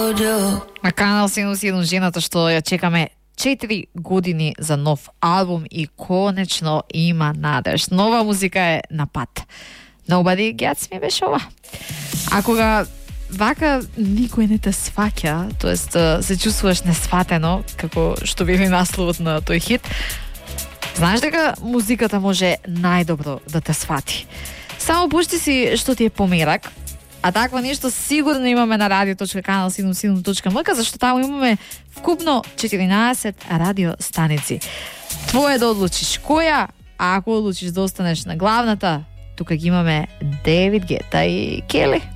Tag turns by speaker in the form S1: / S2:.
S1: На Канал 71 жената што ја чекаме 4 години за нов албум и конечно има надеж. Нова музика е на пат. Nobody Gets Me беше ова. А кога вака никој не те сваќа, тоест се чувствуваш несватено, како што били насловот на тој хит, знаеш дека музиката може најдобро да те свати. Само пушти си што ти е померак, а такво нешто сигурно имаме на radio.canal77.mk, зашто таму имаме вкупно 14 радио станици. Твое да одлучиш која, а ако одлучиш да останеш на главната, тука ги имаме Девид Гета и Кели.